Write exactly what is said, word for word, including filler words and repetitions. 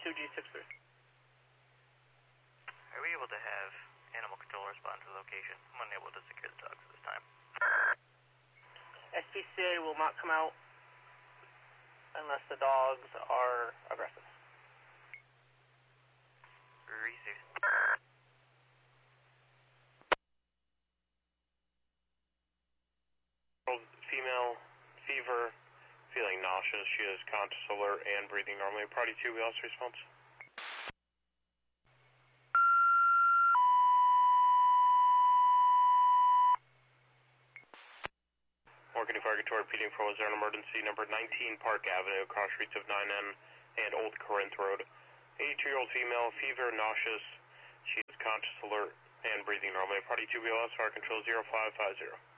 two G six three. Are we able to have animal control respond to the location? I'm unable to secure the dogs at this time. S P C A will not come out unless the dogs are aggressive. Receive. Female, fever, feeling nauseous. She is conscious, alert, and breathing normally. Party two, we also response. Morgan Fargator repeating for was there an emergency number nineteen Park Avenue, cross streets of nine N and Old Corinth Road. eighty-two-year-old female, fever, nauseous. She is conscious, alert, and breathing normally. Party two, B L S, fire control zero five five zero.